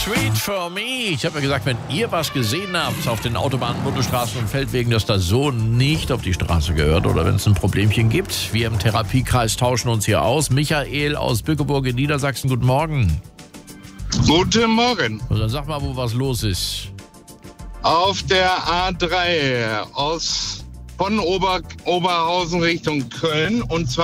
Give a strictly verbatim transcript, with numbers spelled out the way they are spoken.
Sweet for me. Ich habe ja gesagt, wenn ihr was gesehen habt auf den Autobahnen, Bundesstraßen und Feldwegen, dass das so nicht auf die Straße gehört oder wenn es ein Problemchen gibt. Wir im Therapiekreis tauschen uns hier aus. Michael aus Bückeburg in Niedersachsen, guten Morgen. Guten Morgen. Und dann sag mal, wo was los ist. Auf der A drei aus von Ober, Oberhausen Richtung Köln und zwar